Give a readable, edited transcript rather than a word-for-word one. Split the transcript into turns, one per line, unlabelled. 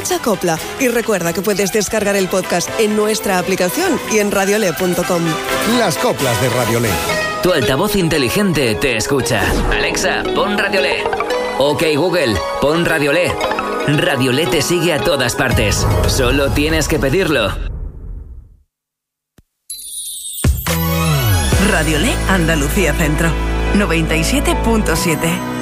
Escucha Copla y recuerda que puedes descargar el podcast en nuestra aplicación y en radiole.com.
Las coplas de Radiolé.
Tu altavoz inteligente te escucha. Alexa, pon Radiolé. Ok, Google, pon Radiolé. Radiolé te sigue a todas partes. Solo tienes que pedirlo.
Radiolé Andalucía Centro 97.7.